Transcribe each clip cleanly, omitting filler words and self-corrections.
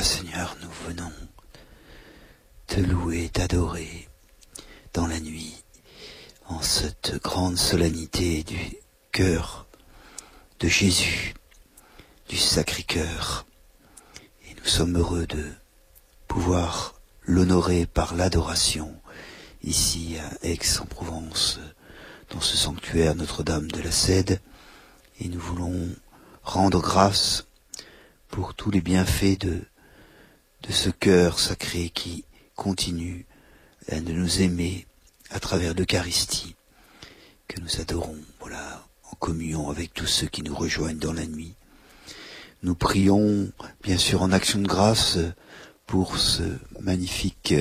Voilà, Seigneur, nous venons te louer, t'adorer dans la nuit, en cette grande solennité du cœur de Jésus, du Sacré-Cœur. Et nous sommes heureux de pouvoir l'honorer par l'adoration, ici à Aix-en-Provence, dans ce sanctuaire Notre-Dame de la Cède. Et nous voulons rendre grâce pour tous les bienfaits de ce cœur sacré qui continue de nous aimer à travers l'Eucharistie, que nous adorons, voilà, en communion avec tous ceux qui nous rejoignent dans la nuit. Nous prions, bien sûr, en action de grâce pour ce magnifique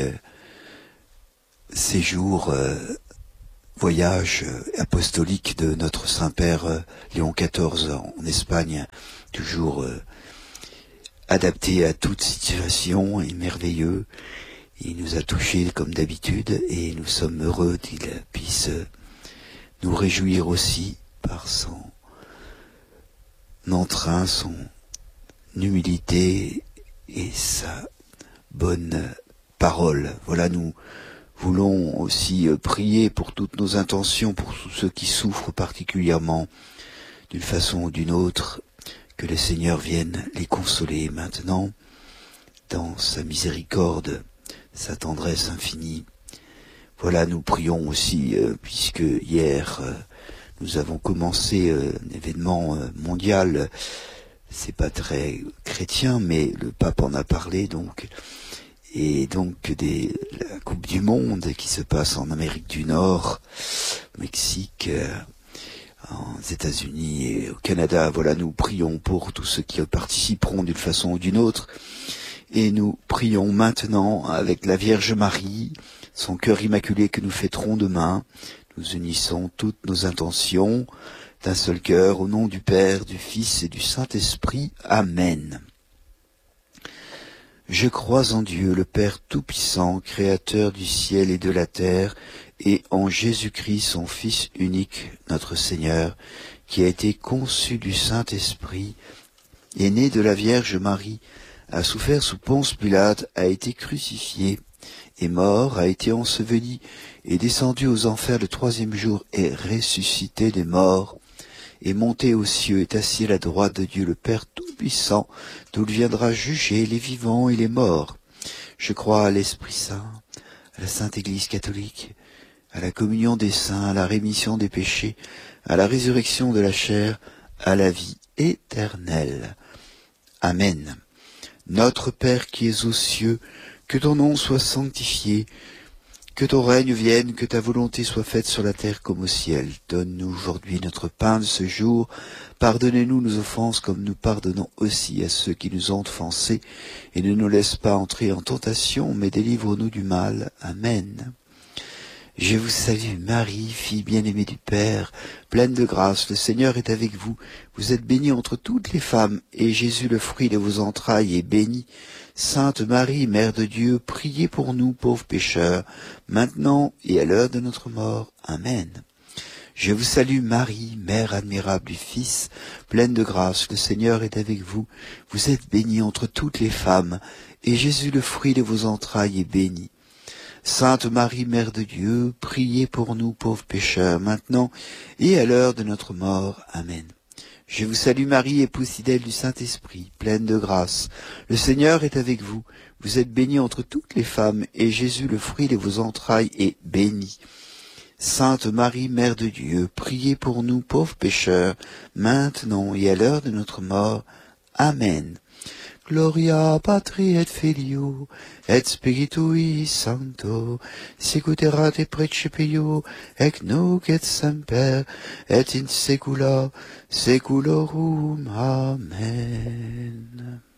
séjour, voyage apostolique de notre Saint-Père Léon XIV en Espagne, toujours adapté à toute situation et merveilleux. Il nous a touchés comme d'habitude et nous sommes heureux qu'il puisse nous réjouir aussi par son entrain, son humilité et sa bonne parole. Voilà, nous voulons aussi prier pour toutes nos intentions, pour tous ceux qui souffrent particulièrement d'une façon ou d'une autre, que le Seigneur vienne les consoler maintenant dans sa miséricorde, sa tendresse infinie. Voilà, nous prions aussi, puisque hier nous avons commencé un événement mondial, c'est pas très chrétien, mais le pape en a parlé donc, et donc la Coupe du Monde qui se passe en Amérique du Nord, Mexique, aux États-Unis et au Canada. Voilà, nous prions pour tous ceux qui participeront d'une façon ou d'une autre. Et nous prions maintenant avec la Vierge Marie, son cœur immaculé que nous fêterons demain. Nous unissons toutes nos intentions d'un seul cœur, au nom du Père, du Fils et du Saint-Esprit. Amen. Je crois en Dieu, le Père Tout-Puissant, Créateur du ciel et de la terre, et en Jésus-Christ, son Fils unique, notre Seigneur, qui a été conçu du Saint-Esprit, est né de la Vierge Marie, a souffert sous Ponce Pilate, a été crucifié, est mort, a été enseveli, est descendu aux enfers le troisième jour, est ressuscité des morts, est monté aux cieux, est assis à la droite de Dieu le Père Tout-Puissant, d'où il viendra juger les vivants et les morts. Je crois à l'Esprit Saint, à la Sainte Église catholique, à la communion des saints, à la rémission des péchés, à la résurrection de la chair, à la vie éternelle. Amen. Notre Père qui es aux cieux, que ton nom soit sanctifié, que ton règne vienne, que ta volonté soit faite sur la terre comme au ciel. Donne-nous aujourd'hui notre pain de ce jour. Pardonnez-nous nos offenses comme nous pardonnons aussi à ceux qui nous ont offensés. Et ne nous laisse pas entrer en tentation, mais délivre-nous du mal. Amen. Je vous salue Marie, fille bien-aimée du Père, pleine de grâce, le Seigneur est avec vous. Vous êtes bénie entre toutes les femmes, et Jésus, le fruit de vos entrailles, est béni. Sainte Marie, Mère de Dieu, priez pour nous pauvres pécheurs, maintenant et à l'heure de notre mort. Amen. Je vous salue Marie, Mère admirable du Fils, pleine de grâce, le Seigneur est avec vous. Vous êtes bénie entre toutes les femmes, et Jésus, le fruit de vos entrailles, est béni. Sainte Marie, Mère de Dieu, priez pour nous pauvres pécheurs, maintenant et à l'heure de notre mort. Amen. Je vous salue Marie, épouse fidèle du Saint-Esprit, pleine de grâce. Le Seigneur est avec vous. Vous êtes bénie entre toutes les femmes, et Jésus, le fruit de vos entrailles, est béni. Sainte Marie, Mère de Dieu, priez pour nous pauvres pécheurs, maintenant et à l'heure de notre mort. Amen. Gloria Patri et Filio, et Spiritui Sancto, sicut erat in principio, et nunc et semper, et in saecula saeculorum. Amen.